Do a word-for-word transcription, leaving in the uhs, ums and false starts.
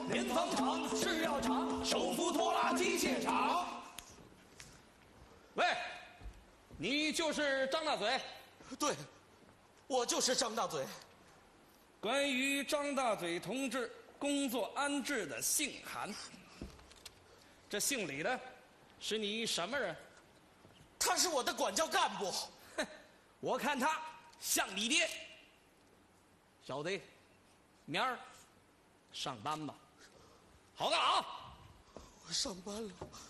棉纺厂、制药厂、手扶拖拉机械厂。 喂，你就是张大嘴？ 对，我就是张大嘴。 关于张大嘴同志工作安置的信函，这信里的是你什么人？ 他是我的管教干部。 哼，我看他像你爹。小子，明儿上班吧。好干啊！ 我上班了。